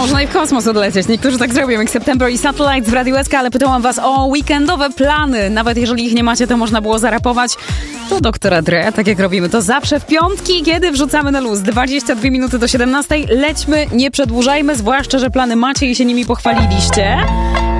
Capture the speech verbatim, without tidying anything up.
Można i w kosmos odlecieć. Niektórzy tak zrobią, jak September i Satellites w Radiu S K, ale pytałam was o weekendowe plany. Nawet jeżeli ich nie macie, to można było zarapować. To doktora Dre, tak jak robimy to zawsze w piątki, kiedy wrzucamy na luz. dwadzieścia dwie minuty do siedemnastej. Lećmy, nie przedłużajmy, zwłaszcza, że plany macie i się nimi pochwaliliście.